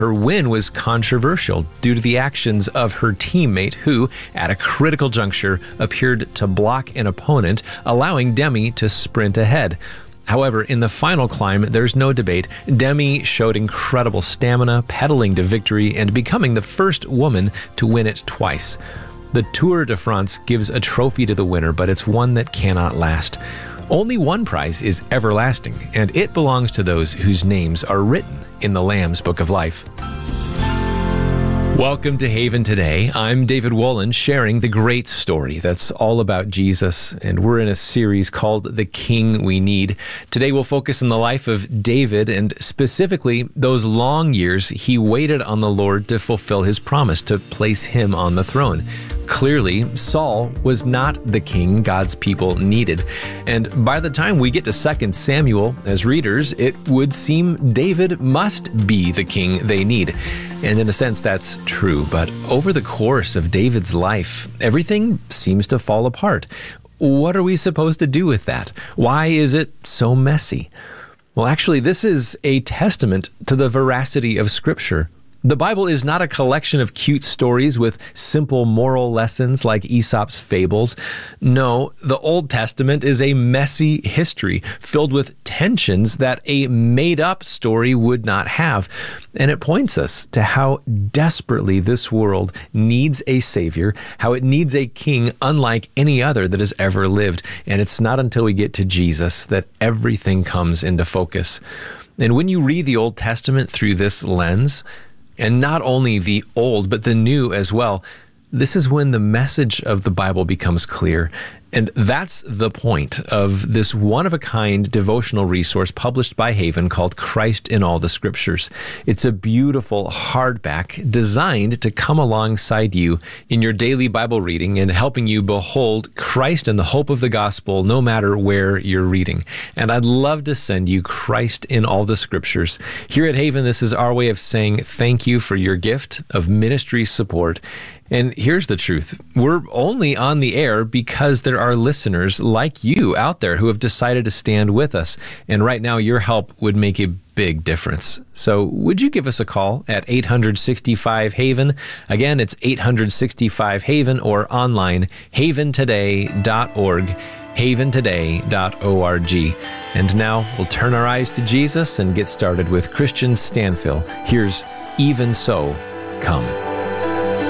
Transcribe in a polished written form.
Her win was controversial due to the actions of her teammate who, at a critical juncture, appeared to block an opponent, allowing Demi to sprint ahead. However, in the final climb, there's no debate. Demi showed incredible stamina, pedaling to victory, and becoming the first woman to win it twice. The Tour de France gives a trophy to the winner, but it's one that cannot last. Only one prize is everlasting, and it belongs to those whose names are written in the Lamb's Book of Life. Welcome to Haven Today. I'm David Wolin, sharing the great story that's all about Jesus, and we're in a series called The King We Need. Today we'll focus on the life of David, and specifically those long years he waited on the Lord to fulfill his promise to place him on the throne. Clearly, Saul was not the king God's people needed. And by the time we get to 2 Samuel, as readers, it would seem David must be the king they need. And in a sense, that's true. But over the course of David's life, everything seems to fall apart. What are we supposed to do with that? Why is it so messy? Well, actually, this is a testament to the veracity of Scripture. The Bible is not a collection of cute stories with simple moral lessons like Aesop's fables. No, the Old Testament is a messy history filled with tensions that a made-up story would not have. And it points us to how desperately this world needs a Savior, how it needs a king unlike any other that has ever lived. And it's not until we get to Jesus that everything comes into focus. And when you read the Old Testament through this lens, and not only the old, but the new as well, this is when the message of the Bible becomes clear. And that's the point of this one-of-a-kind devotional resource published by Haven called Christ in All the Scriptures. It's a beautiful hardback designed to come alongside you in your daily Bible reading and helping you behold Christ and the hope of the gospel no matter where you're reading. And I'd love to send you Christ in All the Scriptures. Here at Haven, this is our way of saying thank you for your gift of ministry support. And here's the truth. We're only on the air because there are listeners like you out there who have decided to stand with us. And right now, your help would make a big difference. So would you give us a call at 865-HAVEN? Again, it's 865-HAVEN or online, haventoday.org, haventoday.org. And now we'll turn our eyes to Jesus and get started with Christian Stanfill. Here's Even So, Come.